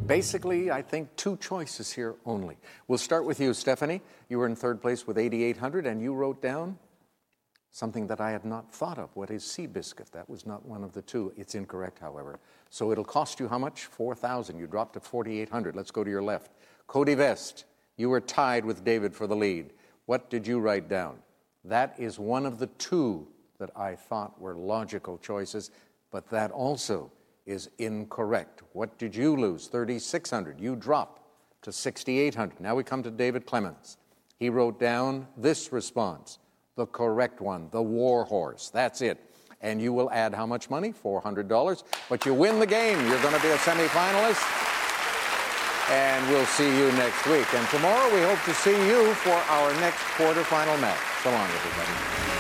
Basically, I think two choices here only. We'll start with you, Stephanie. You were in third place with 8,800, and you wrote down something that I had not thought of. What is Seabiscuit? That was not one of the two. It's incorrect, however. So it'll cost you how much? 4,000. You dropped to 4,800. Let's go to your left. Cody Vest, you were tied with David for the lead. What did you write down? That is one of the two that I thought were logical choices, but that also is incorrect. What did you lose? 3,600. You drop to 6,800. Now we come to David Clemens. He wrote down this response, the correct one, the war horse. That's it. And you will add how much money? $400. But you win the game. You're going to be a semifinalist. And we'll see you next week. And tomorrow we hope to see you for our next quarterfinal match. So long, everybody.